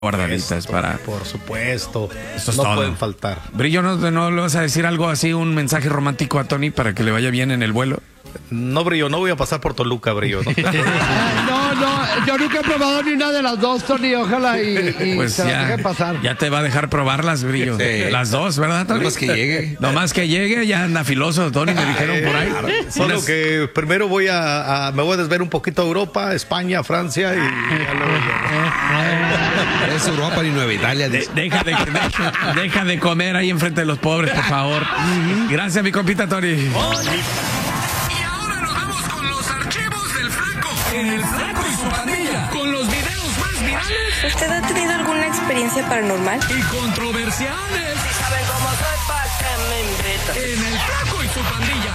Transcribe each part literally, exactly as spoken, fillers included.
guardaditas para... Por supuesto. Eso es no todo. pueden faltar. Brillo, ¿no, ¿no le vas a decir algo así, un mensaje romántico a Tony para que le vaya bien en el vuelo? No, Brillo, no voy a pasar por Toluca, Brillo. No, no, no, yo nunca he probado ni una de las dos, Tony, ojalá y, y Pues se las ya, deje pasar. ya te va a dejar probarlas, Brillo. Sí. Las dos, ¿verdad, Tony? Nomás que llegue. Nomás que llegue, ya anda filoso, Tony, me dijeron por ahí. Solo Unas- que primero voy a, a- me voy a desver un poquito a Europa, España, Francia y ya luego ya. Es Europa y Nueva Italia. De- dice. deja, de, deja, deja de comer ahí enfrente de los pobres, por favor. Gracias, mi compita Tony. Y ahora nos vamos con los archivos del Flaco. El Flaco y su pandilla. Con los videos más virales ¿Usted ha tenido alguna experiencia paranormal? y controversiales. ¿Saben cómo soy? ¿Pa' qué me invitan? En el Flaco y su pandilla.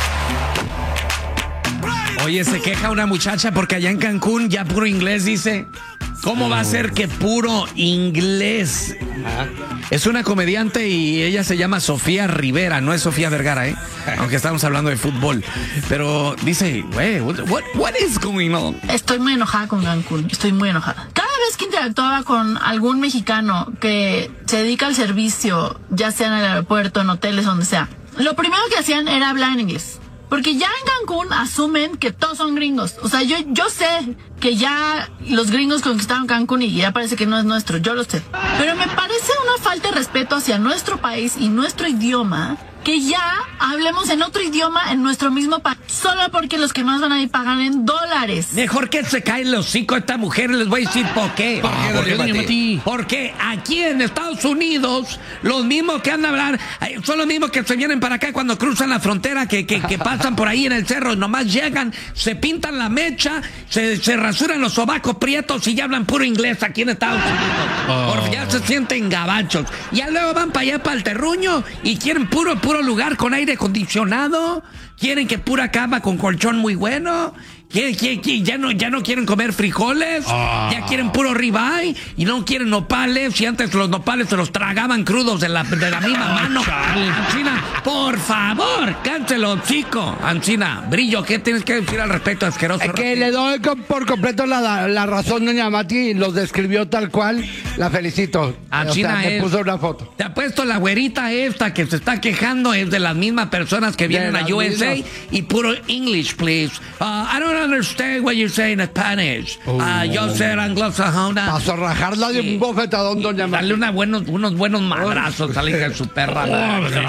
Oye, se queja una muchacha porque allá en Cancún ya puro inglés dice. ¿Cómo va a ser que puro inglés? Es una comediante y ella se llama Sofía Rivera, no es Sofía Vergara, ¿eh? Aunque estamos hablando de fútbol. Pero dice, güey, what, what, what is going on? Estoy muy enojada con Cancún, estoy muy enojada. Cada vez que interactuaba con algún mexicano que se dedica al servicio, ya sea en el aeropuerto, en hoteles, donde sea, lo primero que hacían era hablar en inglés. Porque ya en Cancún asumen que todos son gringos. O sea, yo, yo sé que ya los gringos conquistaron Cancún y ya parece que no es nuestro, yo lo sé. Pero me parece una falta de respeto hacia nuestro país y nuestro idioma que ya hablemos en otro idioma en nuestro mismo país, solo porque los que más van a ir pagan en dólares. Mejor que se cae el hocico a esta mujer, les voy a decir por qué. ¿Por qué, doña doña Mati? Mati? Porque aquí en Estados Unidos, los mismos que andan a hablar, eh, son los mismos que se vienen para acá cuando cruzan la frontera, que, que, que pasan por ahí en el cerro, nomás llegan, se pintan la mecha, se, se rasuran los sobacos prietos y ya hablan puro inglés aquí en Estados Unidos. Porque ya se sienten gabachos. Ya luego van para allá, para el terruño, y quieren puro, puro lugar con aire acondicionado, quieren que pura cama con colchón muy bueno. ¿Quieren, quieren, quieren? Ya, no, ya no quieren comer frijoles, ya quieren puro ribeye y no quieren nopales. Y antes los nopales se los tragaban crudos de la, de la misma mano. Ancina, por favor, cáncelo, chico. Ancina, Brillo, ¿qué tienes que decir al respecto, asqueroso? Es que le doy con- por completo la, la razón, doña Mati, los describió tal cual, la felicito. Ancina o sea, me es- puso una foto. Te apuesto la güerita esta que se está quejando es de las mismas personas que vienen a las U S A mismas. y puro English, please. Uh, I don't understand what you're saying in Spanish. Uh, yo soy anglosajona. Para rajarla de Sí. un bofetadón, doña Mati. Dale una buenos, unos buenos madrazos a la hija de su perra. madre.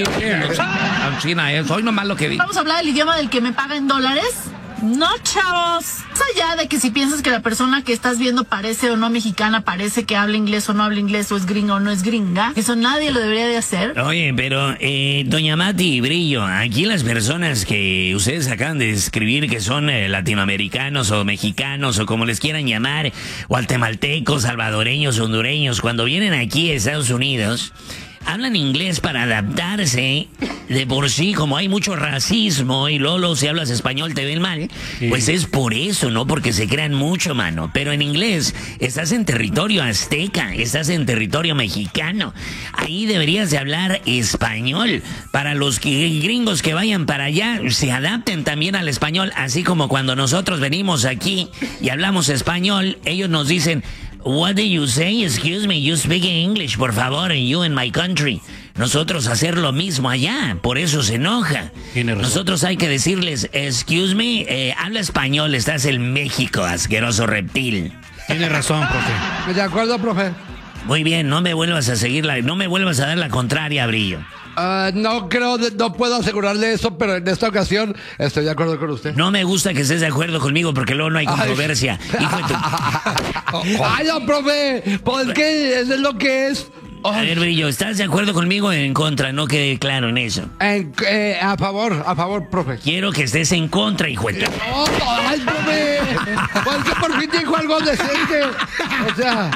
Ancina es, hoy nomás lo que vi. ¿Vamos a hablar del idioma del que me paga en dólares? No, chavos. Más allá de que si piensas que la persona que estás viendo parece o no mexicana, parece que habla inglés o no habla inglés, o es gringa o no es gringa, eso nadie lo debería de hacer. Oye, pero, eh, doña Mati, Brillo, aquí las personas que ustedes acaban de describir que son eh, latinoamericanos o mexicanos o como les quieran llamar, guatemaltecos, salvadoreños, hondureños, cuando vienen aquí a Estados Unidos, hablan inglés para adaptarse. De por sí, como hay mucho racismo y Lolo, si hablas español te ven mal, pues es por eso, ¿no? Porque se crean mucho, mano. Pero en inglés, estás en territorio azteca, estás en territorio mexicano. Ahí deberías de hablar español. Para los que, gringos que vayan para allá, se adapten también al español. Así como cuando nosotros venimos aquí y hablamos español, ellos nos dicen... What do you say? Excuse me, you speak English, por favor, and you in my country. Nosotros hacer lo mismo allá, por eso se enoja. Nosotros hay que decirles, excuse me, eh, habla español, estás en México, asqueroso reptil. Tiene razón, profe. De acuerdo, profe. Muy bien, no me vuelvas a seguir la, no me vuelvas a dar la contraria, Brillo. Ah, no creo, de- no puedo asegurarle eso, pero en esta ocasión estoy de acuerdo con usted. No me gusta que estés de acuerdo conmigo porque luego no hay controversia. Hijo de tu... Ay, no, profe, pues que eso es lo que es. A ver, Brillo, ¿estás de acuerdo conmigo o en contra? No quede claro en eso. En- eh, a favor, a favor, profe. Quiero que estés en contra, hijo de tu... Oh, ay, profe. Pues que por fin dijo algo decente. O sea,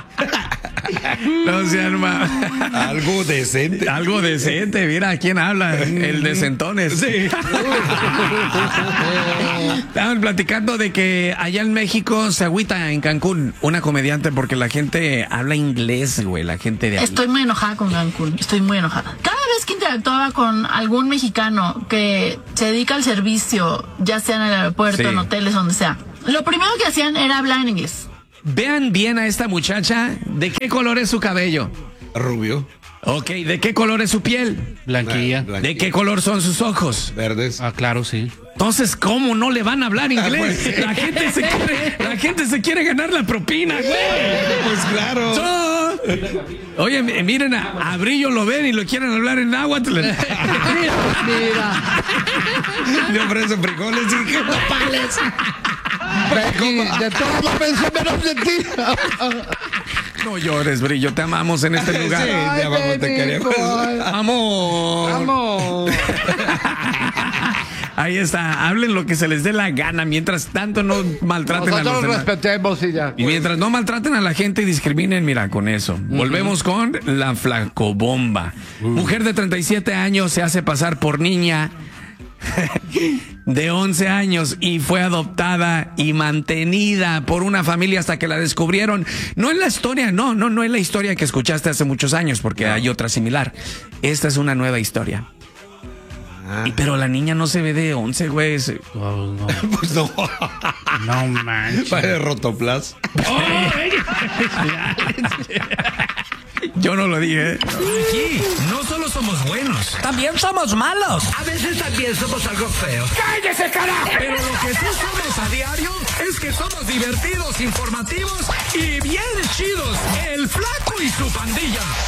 No se arma. Algo decente. Algo decente, mira quién habla, el de Centones. Sí. Estaban platicando de que allá en México se agüita en Cancún una comediante porque la gente habla inglés, güey, la gente de ahí. Estoy muy enojada con Cancún, estoy muy enojada. Cada vez que interactuaba con algún mexicano que se dedica al servicio, ya sea en el aeropuerto, Sí. en hoteles, donde sea, lo primero que hacían era hablar en inglés. vean bien a esta muchacha. ¿De qué color es su cabello? Rubio. Ok, ¿de qué color es su piel? Blanquilla. Blanquilla. ¿De qué color son sus ojos? Verdes. Ah, claro, sí. Entonces, ¿cómo no le van a hablar inglés? pues sí. La gente se quiere, la gente se quiere ganar la propina, güey. Pues claro. So, oye, miren, a, a Brillo lo ven y lo quieren hablar en náhuatl. Mira, mira. Le ofrecen frijoles y que nopales. Becky, de todo lo pensé menos de ti. No llores, Brillo, te amamos en este lugar. Sí, te amamos, te queremos. Amor. Vamos. Ahí está, hablen lo que se les dé la gana, mientras tanto no maltraten a los Nosotros demás. respetemos y ya. Y mientras no maltraten a la gente y discriminen, mira, con eso. Uh-huh. Volvemos con la flacobomba. Uh. Mujer de treinta y siete años se hace pasar por niña de once años y fue adoptada y mantenida por una familia hasta que la descubrieron. No es la historia, no, no, no es la historia que escuchaste hace muchos años, porque no. Hay otra similar. Esta es una nueva historia. Ah. Y, pero la niña no se ve de once, güey. Oh, no. Pues no. No manches. Para el rotoplas. Oh, yo no lo dije. Aquí no solo somos buenos, también somos malos. A veces también somos algo feos. ¡Cállese, carajo! Pero lo que sí somos a diario es que somos divertidos, informativos y bien chidos. El Flaco y su pandilla.